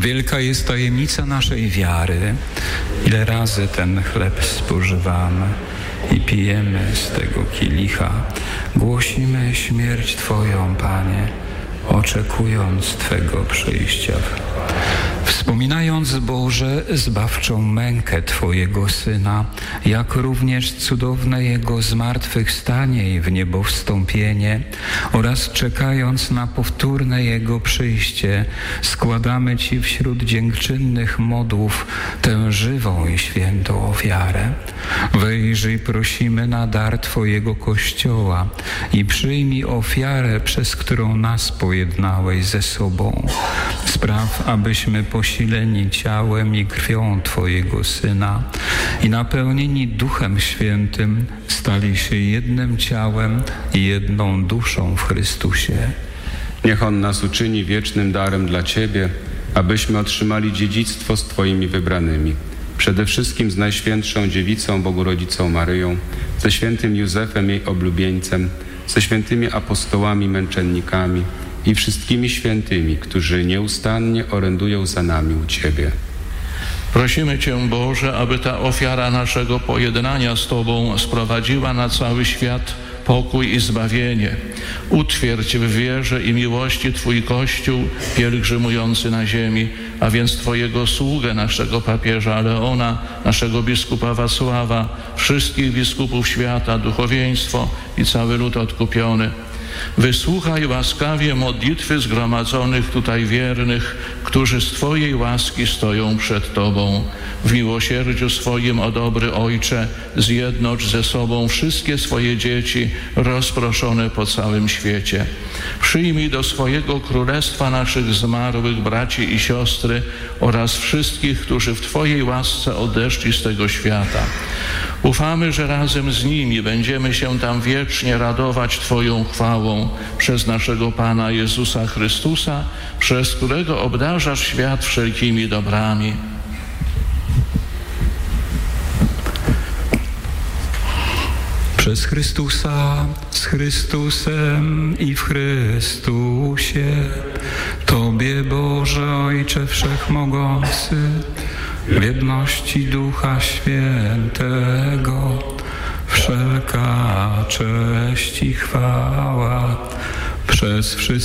Wielka jest tajemnica naszej wiary. Ile razy ten chleb spożywamy i pijemy z tego kielicha. Głosimy śmierć Twoją, Panie, oczekując Twego przyjścia. Wspominając, Boże, zbawczą mękę Twojego Syna, jak również cudowne Jego zmartwychwstanie i w niebo wstąpienie oraz czekając na powtórne Jego przyjście, składamy Ci wśród dziękczynnych modłów tę żywą i świętą ofiarę. Wejrzyj, prosimy, na dar Twojego Kościoła i przyjmij ofiarę, przez którą nas pojednałeś ze sobą. Spraw, abyśmy posileni ciałem i krwią Twojego Syna i napełnieni Duchem Świętym stali się jednym ciałem i jedną duszą w Chrystusie. Niech On nas uczyni wiecznym darem dla Ciebie, abyśmy otrzymali dziedzictwo z Twoimi wybranymi. Przede wszystkim z Najświętszą Dziewicą Bogurodzicą Maryją, ze świętym Józefem, jej oblubieńcem, ze świętymi apostołami, męczennikami i wszystkimi świętymi, którzy nieustannie orędują za nami u Ciebie. Prosimy Cię, Boże, aby ta ofiara naszego pojednania z Tobą sprowadziła na cały świat pokój i zbawienie. Utwierdź w wierze i miłości Twój Kościół pielgrzymujący na ziemi, a więc Twojego sługę, naszego papieża Leona, naszego biskupa Wacława, wszystkich biskupów świata, duchowieństwo i cały lud odkupiony. Wysłuchaj łaskawie modlitwy zgromadzonych tutaj wiernych, którzy z Twojej łaski stoją przed Tobą. W miłosierdziu swoim, o dobry Ojcze, zjednocz ze sobą wszystkie swoje dzieci rozproszone po całym świecie. Przyjmij do swojego królestwa naszych zmarłych braci i siostry oraz wszystkich, którzy w Twojej łasce odeszli z tego świata. Ufamy, że razem z nimi będziemy się tam wiecznie radować Twoją chwałą przez naszego Pana Jezusa Chrystusa, przez którego obdarzasz świat wszelkimi dobrami. Przez Chrystusa, z Chrystusem i w Chrystusie, Tobie, Boże Ojcze Wszechmogący, w jedności Ducha Świętego, wszelka cześć i chwała przez wszystkich